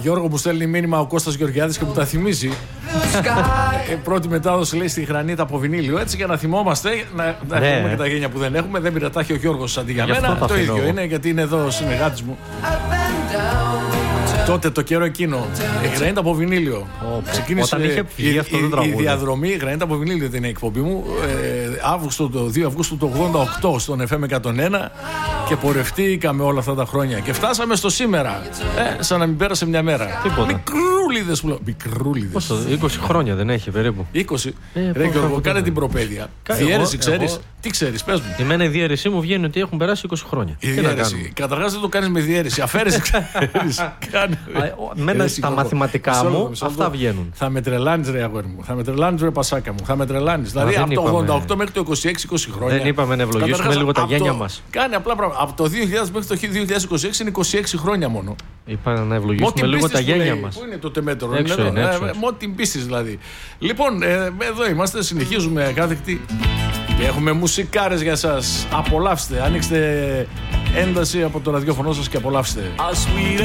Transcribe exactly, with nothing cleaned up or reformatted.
Γιώργο, μου στέλνει μήνυμα ο Κώστας Γεωργιάδης και μου τα θυμίζει. ε, πρώτη μετάδοση λέει στη Γρανίτα από βινίλιο. Έτσι για να θυμόμαστε, να, να ναι. έχουμε και τα γένια που δεν έχουμε. Δεν πειρατάχει ο Γιώργος αντί για μένα. Το ίδιο εγώ. Είναι γιατί είναι εδώ ο συνεργάτης μου. Τότε το καιρό εκείνο, η Γρανίτα από βινίλιο. Oh, ξεκίνησε είχε η, η, η, η διαδρομή. Η Γρανίτα από βινίλιο ήταν η εκπομπή μου. Ε, Αύγουστο, το δύο Αυγούστου του ογδόντα οκτώ στον εφ εμ εκατόν ένα και πορευτήκαμε όλα αυτά τα χρόνια. Και φτάσαμε στο σήμερα. Ε, σαν να μην πέρασε μια μέρα. Τίποτα. Μικρούλιδες που λέω. Μικρούλιδες. Πόσο, είκοσι χρόνια δεν έχει περίπου. είκοσι. Ε, Ρε Γιώργο, κάνε την προπαίδεια. Διαίρεση ξέρεις. Εγώ... Τι ξέρεις, πες μου. Εμένα η διαίρεσή μου βγαίνει ότι έχουν περάσει είκοσι χρόνια. Η διαίρεση. Καταρχάς δεν το κάνεις με διαίρεση. Αφαίρεση ξέρεις. Μένα στα μαθηματικά μου αυτά βγαίνουν. Θα με τρελάνεις ρε αγόρι μου. Θα με τρελάνεις ρε πασάκα μου. Θα με τρελάνεις. Δηλαδή από το ογδόντα οκτώ μέχρι το είκοσι έξι είκοσι χρόνια. Δεν είπαμε να ευλογήσουμε λίγο τα γένια μας. Κάνει απλά πράγματα. Από το δύο χιλιάδες μέχρι το δύο χιλιάδες είκοσι έξι είναι είκοσι έξι χρόνια μόνο. Είπα να ευλογήσουμε λίγο τα γένια μας. Πού είναι το τεμέτρο, έξω είναι, έξω. Μόνο την πίστη δηλαδή. Λοιπόν, εδώ είμαστε, συνεχίζουμε κάθεκτοι. Έχουμε μουσικάρες για σας. Απολαύστε, ανοίξτε ένταση από το ραδιόφωνο σας και απολαύστε.